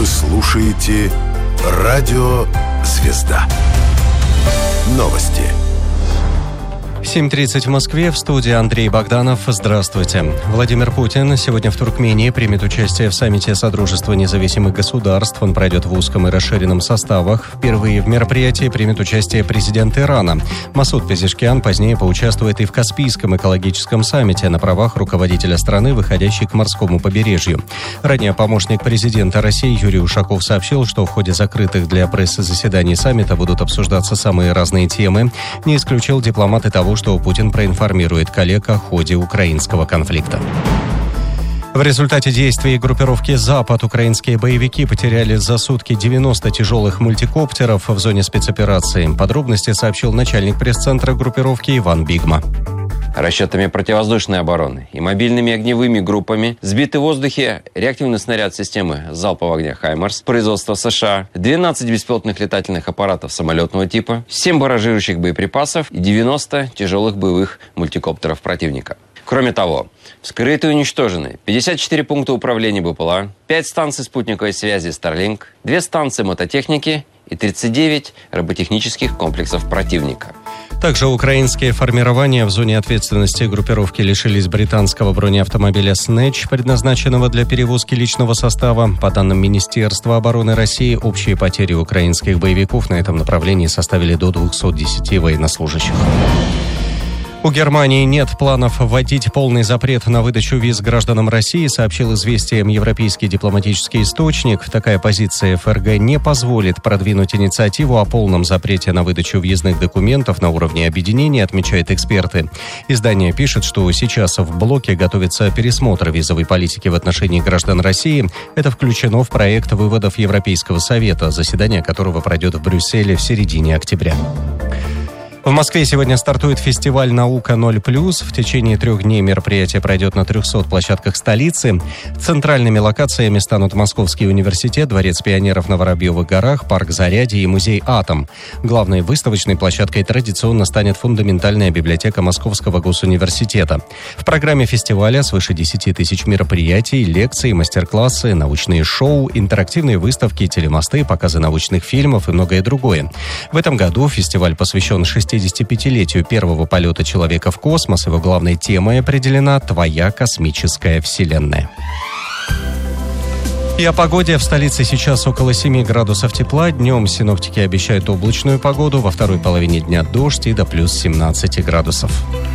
слушаете Радио Звезда. Новости. 7:30 в Москве, в студии Андрей Богданов. Здравствуйте. Владимир Путин сегодня в Туркмении примет участие в саммите Содружества независимых государств. Он пройдет в узком и расширенном составах. Впервые в мероприятии примет участие президент Ирана. Масуд Пезешкиан позднее поучаствует и в Каспийском экологическом саммите на правах руководителя страны, выходящей к морскому побережью. Ранее помощник президента России Юрий Ушаков сообщил, что в ходе закрытых для прессы заседаний саммита будут обсуждаться самые разные темы. Не исключил дипломат и того, что Путин проинформирует коллег о ходе украинского конфликта. В результате действий группировки «Запад» украинские боевики потеряли за сутки 90 тяжелых мультикоптеров в зоне спецоперации. Подробности сообщил начальник пресс-центра группировки Иван Бигма. Расчетами противовоздушной обороны и мобильными огневыми группами сбиты в воздухе реактивный снаряд системы залпового огня «Хаймарс» производства США, 12 беспилотных летательных аппаратов самолетного типа, 7 барражирующих боеприпасов и 90 тяжелых боевых мультикоптеров противника. Кроме того, вскрыты и уничтожены 54 пункта управления БПЛА, 5 станций спутниковой связи Starlink, 2 станции мототехники и 39 роботехнических комплексов противника. Также украинские формирования в зоне ответственности группировки лишились британского бронеавтомобиля «Снэч», предназначенного для перевозки личного состава. По данным Министерства обороны России, общие потери украинских боевиков на этом направлении составили до 210 военнослужащих. У Германии нет планов вводить полный запрет на выдачу виз гражданам России, сообщил «Известиям» европейский дипломатический источник. Такая позиция ФРГ не позволит продвинуть инициативу о полном запрете на выдачу въездных документов на уровне объединения, отмечают эксперты. Издание пишет, что сейчас в блоке готовится пересмотр визовой политики в отношении граждан России. Это включено в проект выводов Европейского совета, заседание которого пройдет в Брюсселе в середине октября. В Москве сегодня стартует фестиваль «Наука 0+.» В течение 3 дней мероприятие пройдет на 300 площадках столицы. Центральными локациями станут Московский университет, Дворец пионеров на Воробьевых горах, парк Зарядье и музей «Атом». Главной выставочной площадкой традиционно станет фундаментальная библиотека Московского госуниверситета. В программе фестиваля свыше 10 тысяч мероприятий, лекции, мастер-классы, научные шоу, интерактивные выставки, телемосты, показы научных фильмов и многое другое. В этом году фестиваль посвящен 65-летию первого полета человека в космос. Его главной темой определена «Твоя космическая вселенная». И о погоде. В столице сейчас около 7 градусов тепла. Днем синоптики обещают облачную погоду. Во второй половине дня дождь и до плюс 17 градусов.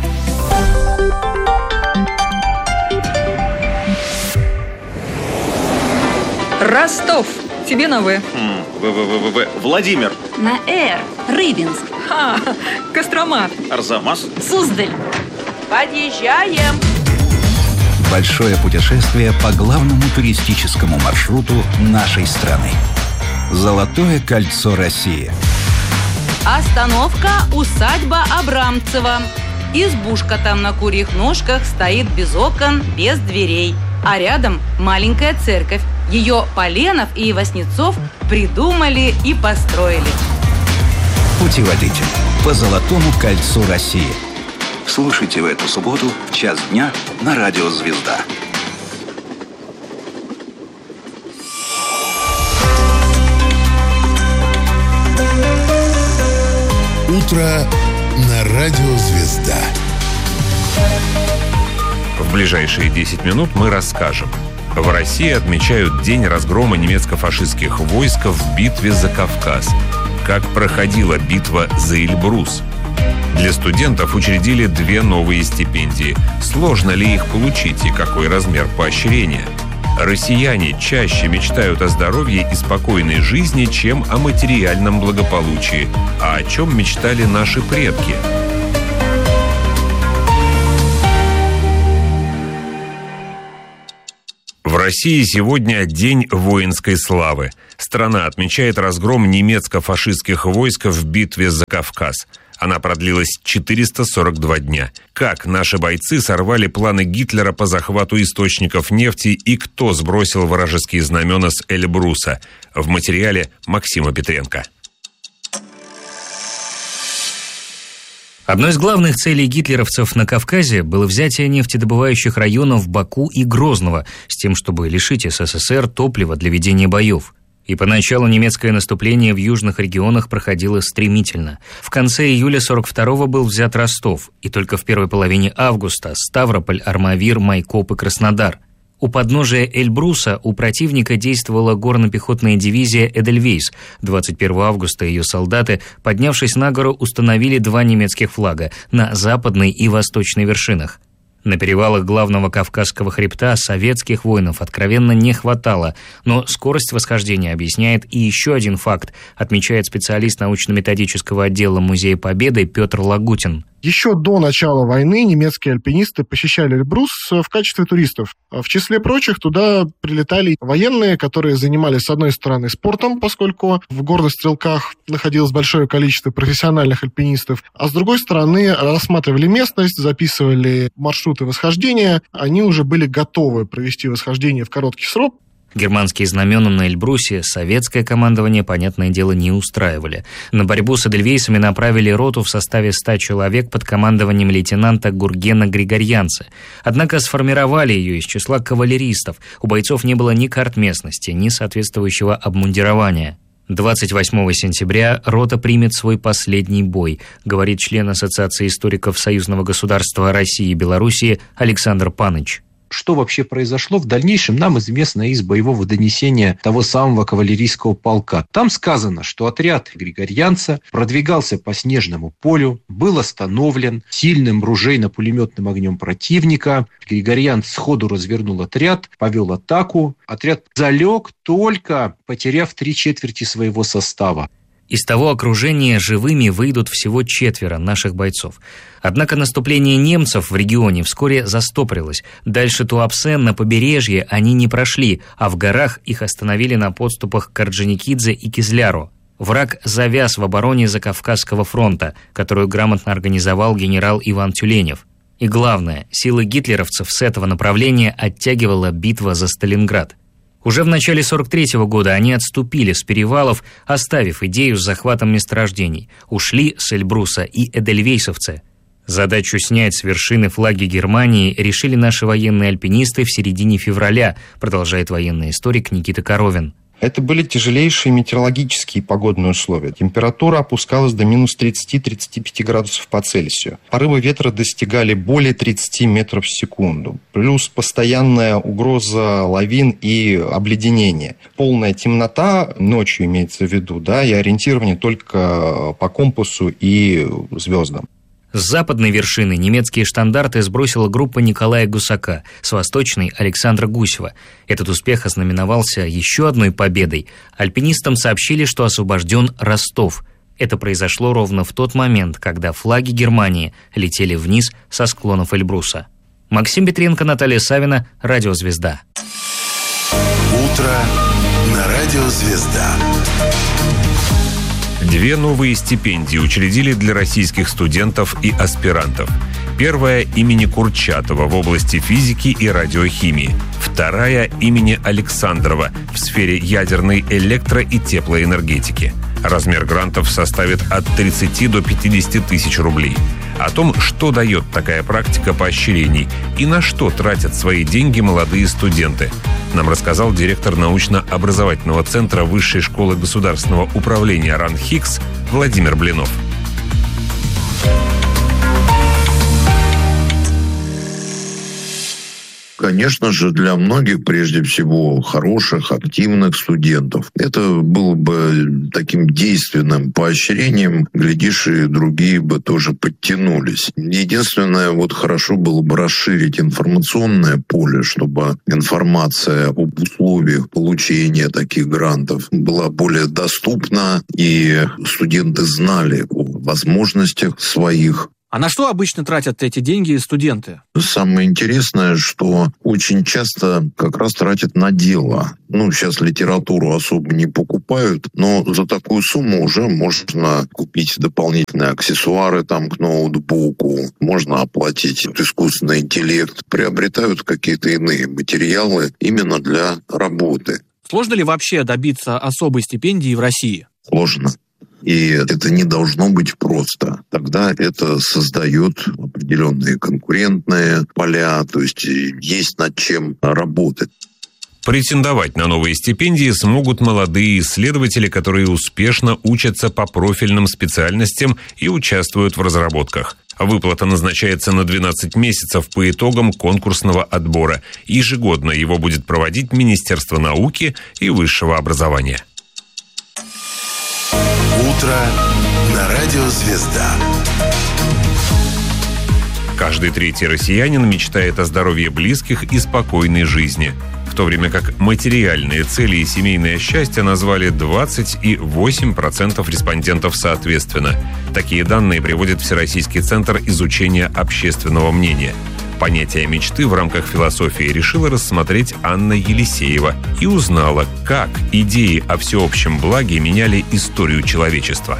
Ростов. Тебе на «В». Владимир. На «Р». Рыбинск. Кострома. Арзамас. Суздаль. Подъезжаем. Большое путешествие по главному туристическому маршруту нашей страны. Золотое кольцо России. Остановка усадьба Абрамцева. Избушка там на курьих ножках стоит без окон, без дверей. А рядом маленькая церковь. Ее Поленов и Васнецов придумали и построили. Путеводитель по Золотому кольцу России. Слушайте в эту субботу в 1:00 дня на Радио Звезда. Утро на Радио Звезда. В ближайшие 10 минут мы расскажем. В России отмечают день разгрома немецко-фашистских войск в битве за Кавказ. Как проходила битва за Эльбрус? Для студентов учредили 2 новые стипендии. Сложно ли их получить и какой размер поощрения? Россияне чаще мечтают о здоровье и спокойной жизни, чем о материальном благополучии. А о чем мечтали наши предки? В России сегодня День воинской славы. Страна отмечает разгром немецко-фашистских войск в битве за Кавказ. Она продлилась 442 дня. Как наши бойцы сорвали планы Гитлера по захвату источников нефти и кто сбросил вражеские знамена с Эльбруса? В материале Максима Петренко. Одной из главных целей гитлеровцев на Кавказе было взятие нефтедобывающих районов Баку и Грозного с тем, чтобы лишить СССР топлива для ведения боев. И поначалу немецкое наступление в южных регионах проходило стремительно. В конце июля 42-го был взят Ростов, и только в первой половине августа Ставрополь, Армавир, Майкоп и Краснодар. У подножия Эльбруса у противника действовала горно-пехотная дивизия «Эдельвейс». 21 августа ее солдаты, поднявшись на гору, установили 2 немецких флага на западной и восточной вершинах. На перевалах главного Кавказского хребта советских воинов откровенно не хватало, но скорость восхождения объясняет и еще один факт, отмечает специалист научно-методического отдела Музея Победы Петр Лагутин. Еще до начала войны немецкие альпинисты посещали Эльбрус в качестве туристов. В числе прочих туда прилетали военные, которые занимались, с одной стороны, спортом, поскольку в горных стрелках находилось большое количество профессиональных альпинистов, а с другой стороны, рассматривали местность, записывали маршруты восхождения. Они уже были готовы провести восхождение в короткий срок. Германские знамена на Эльбрусе советское командование, понятное дело, не устраивали. На борьбу с эдельвейсами направили роту в составе 100 человек под командованием лейтенанта Гургена Григорьянца. Однако сформировали ее из числа кавалеристов. У бойцов не было ни карт местности, ни соответствующего обмундирования. 28 сентября рота примет свой последний бой, говорит член Ассоциации историков Союзного государства России и Белоруссии Александр Паныч. Что вообще произошло в дальнейшем, нам известно из боевого донесения того самого кавалерийского полка. Там сказано, что отряд Григорьянца продвигался по снежному полю, был остановлен сильным ружейно-пулеметным огнем противника. Григорьянц сходу развернул отряд, повел атаку. Отряд залег, только потеряв 3/4 своего состава. Из того окружения живыми выйдут всего 4 наших бойцов. Однако наступление немцев в регионе вскоре застопорилось. Дальше Туапсе на побережье они не прошли, а в горах их остановили на подступах к Орджоникидзе и Кизляру. Враг завяз в обороне Закавказского фронта, которую грамотно организовал генерал Иван Тюленев. И главное, силы гитлеровцев с этого направления оттягивала битва за Сталинград. Уже в начале 43-го года они отступили с перевалов, оставив идею с захватом месторождений. Ушли с Эльбруса и эдельвейсовцы. Задачу снять с вершины флаги Германии решили наши военные альпинисты в середине февраля, продолжает военный историк Никита Коровин. Это были тяжелейшие метеорологические и погодные условия. Температура опускалась до минус 30-35 градусов по Цельсию. Порывы ветра достигали более 30 метров в секунду. Плюс постоянная угроза лавин и обледенения. Полная темнота, ночью имеется в виду, да, и ориентирование только по компасу и звездам. С западной вершины немецкие штандарты сбросила группа Николая Гусака, с восточной – Александра Гусева. Этот успех ознаменовался еще одной победой. Альпинистам сообщили, что освобожден Ростов. Это произошло ровно в тот момент, когда флаги Германии летели вниз со склонов Эльбруса. Максим Петренко, Наталья Савина, Радио «Звезда». Утро на Радио «Звезда». 2 новые стипендии учредили для российских студентов и аспирантов. Первая имени Курчатова в области физики и радиохимии. Вторая имени Александрова в сфере ядерной электро- и теплоэнергетики. Размер грантов составит от 30 до 50 тысяч рублей. О том, что дает такая практика поощрений и на что тратят свои деньги молодые студенты, нам рассказал директор научно-образовательного центра Высшей школы государственного управления РАН-ХИКС Владимир Блинов. Конечно же, для многих, прежде всего, хороших, активных студентов, это было бы таким действенным поощрением, глядишь, и другие бы тоже подтянулись. Единственное, хорошо было бы расширить информационное поле, чтобы информация об условиях получения таких грантов была более доступна, и студенты знали о возможностях своих. А на что обычно тратят эти деньги студенты? Самое интересное, что очень часто как раз тратят на дело. Сейчас литературу особо не покупают, но за такую сумму уже можно купить дополнительные аксессуары к ноутбуку, можно оплатить искусственный интеллект, приобретают какие-то иные материалы именно для работы. Сложно ли вообще добиться особой стипендии в России? Сложно. И это не должно быть просто. Тогда это создает определенные конкурентные поля, то есть есть над чем работать. Претендовать на новые стипендии смогут молодые исследователи, которые успешно учатся по профильным специальностям и участвуют в разработках. Выплата назначается на 12 месяцев по итогам конкурсного отбора. Ежегодно его будет проводить Министерство науки и высшего образования. Утро на радио «Звезда». Каждый третий россиянин мечтает о здоровье близких и спокойной жизни. В то время как материальные цели и семейное счастье назвали 28% респондентов соответственно. Такие данные приводит Всероссийский центр изучения общественного мнения. Понятие мечты в рамках философии решила рассмотреть Анна Елисеева и узнала, как идеи о всеобщем благе меняли историю человечества.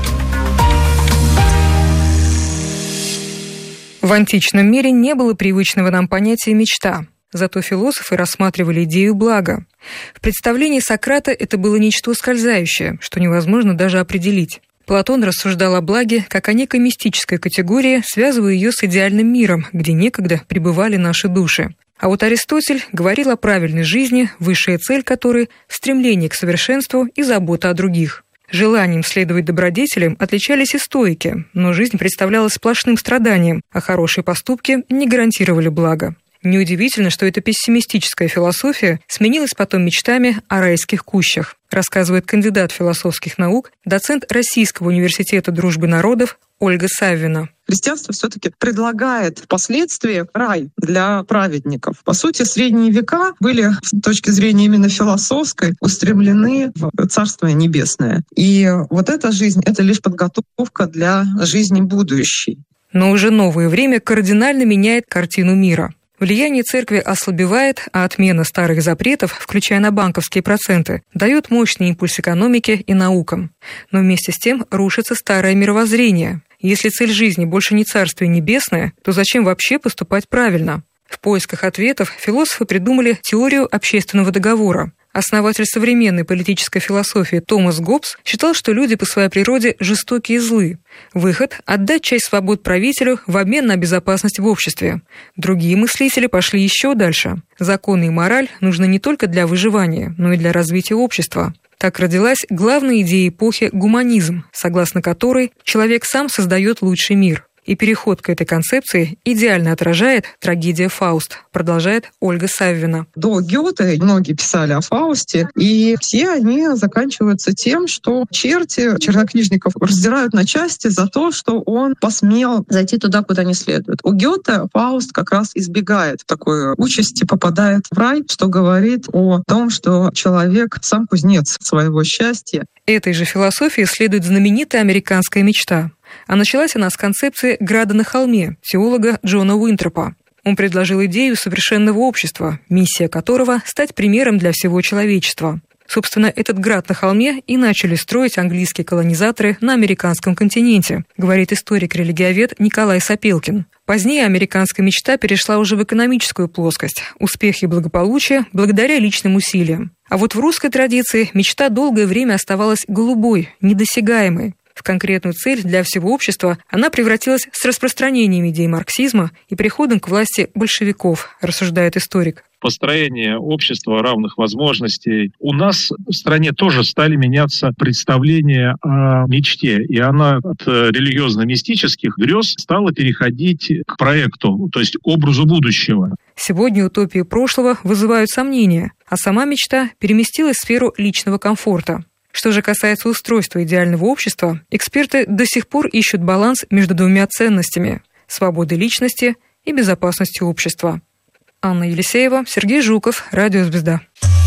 В античном мире не было привычного нам понятия «мечта». Зато философы рассматривали идею блага. В представлении Сократа это было нечто ускользающее, что невозможно даже определить. Платон рассуждал о благе как о некой мистической категории, связывая ее с идеальным миром, где некогда пребывали наши души. А вот Аристотель говорил о правильной жизни, высшая цель которой – стремление к совершенству и забота о других. Желанием следовать добродетелям отличались и стоики, но жизнь представлялась сплошным страданием, а хорошие поступки не гарантировали блага. Неудивительно, что эта пессимистическая философия сменилась потом мечтами о райских кущах, рассказывает кандидат философских наук, доцент Российского университета дружбы народов Ольга Саввина. Христианство все-таки предлагает впоследствии рай для праведников. По сути, средние века были, с точки зрения именно философской, устремлены в Царство Небесное. И вот эта жизнь — это лишь подготовка для жизни будущей. Но уже новое время кардинально меняет картину мира. Влияние церкви ослабевает, а отмена старых запретов, включая на банковские проценты, дает мощный импульс экономике и наукам. Но вместе с тем рушится старое мировоззрение. Если цель жизни больше не Царствие Небесное, то зачем вообще поступать правильно? В поисках ответов философы придумали теорию общественного договора. Основатель современной политической философии Томас Гоббс считал, что люди по своей природе жестокие и злы. Выход – отдать часть свобод правителю в обмен на безопасность в обществе. Другие мыслители пошли еще дальше. Законы и мораль нужны не только для выживания, но и для развития общества. Так родилась главная идея эпохи – гуманизм, согласно которой человек сам создает лучший мир. И переход к этой концепции идеально отражает трагедия «Фауст», продолжает Ольга Саввина. До Гёте многие писали о Фаусте, и все они заканчиваются тем, что чернокнижников раздирают на части за то, что он посмел зайти туда, куда не следует. У Гёте Фауст как раз избегает такой участи, попадает в рай, что говорит о том, что человек сам кузнец своего счастья. Этой же философии следует знаменитая американская мечта. А началась она с концепции «Града на холме» теолога Джона Уинтропа. Он предложил идею совершенного общества, миссия которого – стать примером для всего человечества. Собственно, этот град на холме и начали строить английские колонизаторы на американском континенте, говорит историк-религиовед Николай Сапелкин. Позднее американская мечта перешла уже в экономическую плоскость, успех и благополучие благодаря личным усилиям. А вот в русской традиции мечта долгое время оставалась голубой, недосягаемой. В конкретную цель для всего общества она превратилась с распространением идей марксизма и приходом к власти большевиков, рассуждает историк. Построение общества равных возможностей. У нас в стране тоже стали меняться представления о мечте, и она от религиозно-мистических грез стала переходить к проекту, то есть к образу будущего. Сегодня утопии прошлого вызывают сомнения, а сама мечта переместилась в сферу личного комфорта. Что же касается устройства идеального общества, эксперты до сих пор ищут баланс между двумя ценностями – свободой личности и безопасностью общества. Анна Елисеева, Сергей Жуков, Радио «Звезда».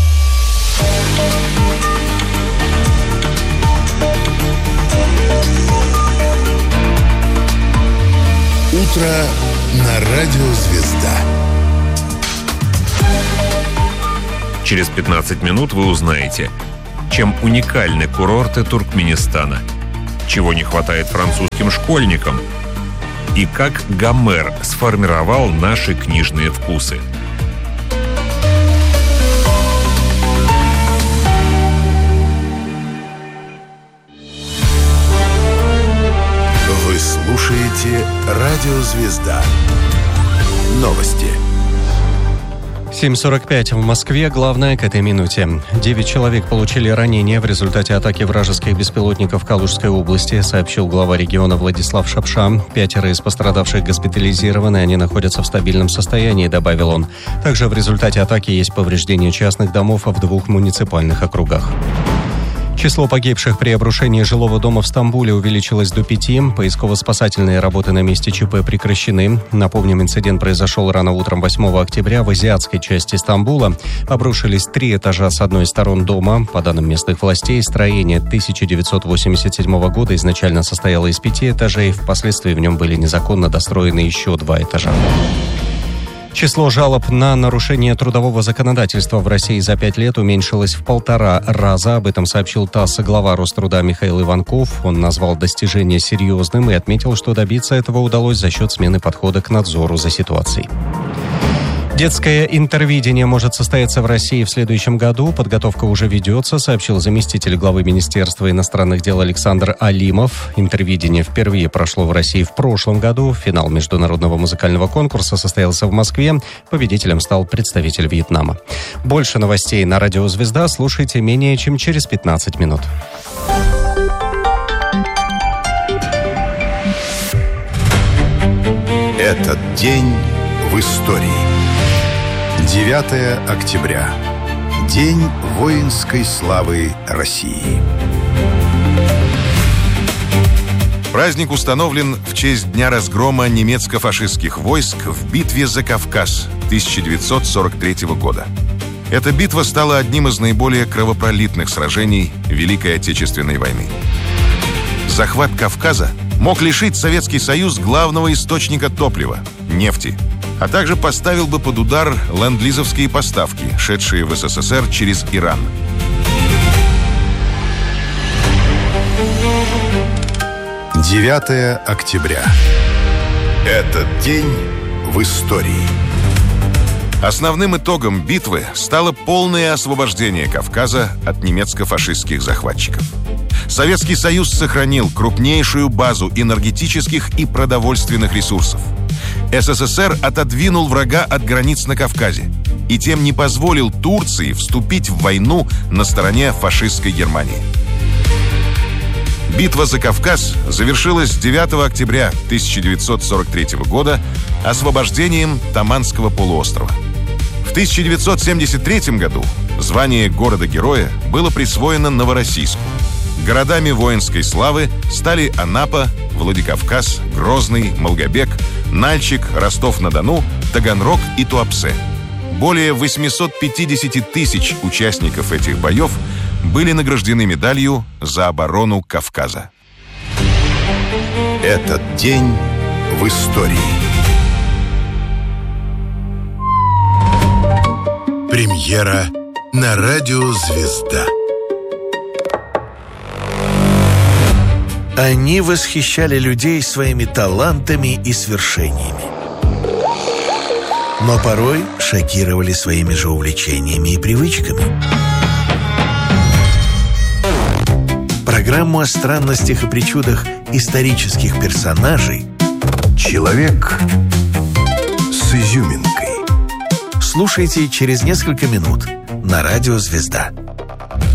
Утро на Радио «Звезда». Через 15 минут вы узнаете, чем уникальны курорты Туркменистана, чего не хватает французским школьникам и как Гомер сформировал наши книжные вкусы. Вы слушаете Радио «Звезда». Новости. 7:45 в Москве. Главное к этой минуте. 9 человек получили ранения в результате атаки вражеских беспилотников в Калужской области, сообщил глава региона Владислав Шапша. 5 из пострадавших госпитализированы, они находятся в стабильном состоянии, добавил он. Также в результате атаки есть повреждения частных домов в 2 муниципальных округах. Число погибших при обрушении жилого дома в Стамбуле увеличилось до 5. Поисково-спасательные работы на месте ЧП прекращены. Напомним, инцидент произошел рано утром 8 октября в азиатской части Стамбула. Обрушились 3 этажа с одной из сторон дома. По данным местных властей, строение 1987 года изначально состояло из 5 этажей. Впоследствии в нем были незаконно достроены еще 2 этажа. Число жалоб на нарушение трудового законодательства в России за 5 лет уменьшилось в 1,5 раза. Об этом сообщил ТАСС глава Роструда Михаил Иванков. Он назвал достижение серьезным и отметил, что добиться этого удалось за счет смены подхода к надзору за ситуацией. Детское интервидение может состояться в России в следующем году. Подготовка уже ведется, сообщил заместитель главы Министерства иностранных дел Александр Алимов. Интервидение впервые прошло в России в прошлом году. Финал международного музыкального конкурса состоялся в Москве. Победителем стал представитель Вьетнама. Больше новостей на Радио Звезда слушайте менее чем через 15 минут. Этот день в истории. 9 октября. День воинской славы России. Праздник установлен в честь дня разгрома немецко-фашистских войск в битве за Кавказ 1943 года. Эта битва стала одним из наиболее кровопролитных сражений Великой Отечественной войны. Захват Кавказа мог лишить Советский Союз главного источника топлива – нефти, а также поставил бы под удар ленд-лизовские поставки, шедшие в СССР через Иран. — 9 октября. Этот день в истории. Основным итогом битвы стало полное освобождение Кавказа от немецко-фашистских захватчиков. Советский Союз сохранил крупнейшую базу энергетических и продовольственных ресурсов. СССР отодвинул врага от границ на Кавказе и тем не позволил Турции вступить в войну на стороне фашистской Германии. Битва за Кавказ завершилась 9 октября 1943 года освобождением Таманского полуострова. В 1973 году звание города-героя было присвоено Новороссийску. Городами воинской славы стали Анапа, Владикавказ, Грозный, Малгобек, Нальчик, Ростов-на-Дону, Таганрог и Туапсе. Более 850 тысяч участников этих боев были награждены медалью за оборону Кавказа. Этот день в истории. Премьера на Радио Звезда. Они восхищали людей своими талантами и свершениями, но порой шокировали своими же увлечениями и привычками. Программу о странностях и причудах исторических персонажей «Человек с изюминкой». Слушайте через несколько минут на Радио Звезда.